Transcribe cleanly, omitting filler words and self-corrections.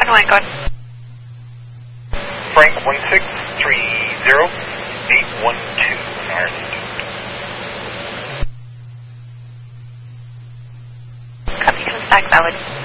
runway, go ahead. Frank 1630812 in Ireland. Copy, comes back valid.